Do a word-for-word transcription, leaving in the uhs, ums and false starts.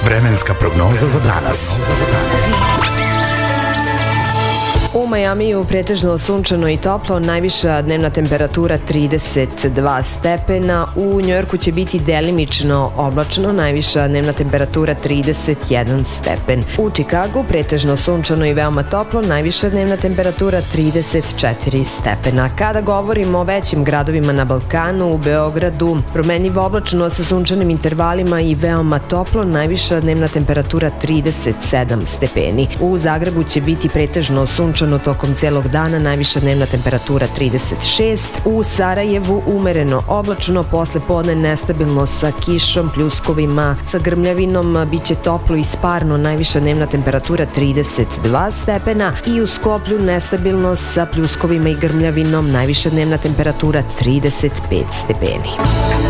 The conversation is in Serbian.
Vremenska prognoza za danas. U Majamiju pretežno sunčano i toplo, najviša dnevna temperatura trideset dva stepena, u Njujorku će biti delimično oblačno, najviša dnevna temperatura trideset jedan stepen. U Čikagu pretežno sunčano i veoma toplo, najviša dnevna temperatura trideset četiri stepena. Kada govorimo o većim gradovima na Balkanu, u Beogradu promenljivo oblačno sa sunčanim intervalima i veoma toplo, najviša dnevna temperatura trideset sedam stepeni. U Zagrebu će biti pretežno sunčano tokom celog dana, najviša dnevna temperatura trideset šest, u Sarajevu umereno oblačno, posle podne nestabilno sa kišom, pljuskovima, sa grmljavinom, biće toplo i sparno, najviša dnevna temperatura trideset dva stepena i u Skoplju nestabilno sa pljuskovima i grmljavinom, najviša dnevna temperatura trideset pet stepeni.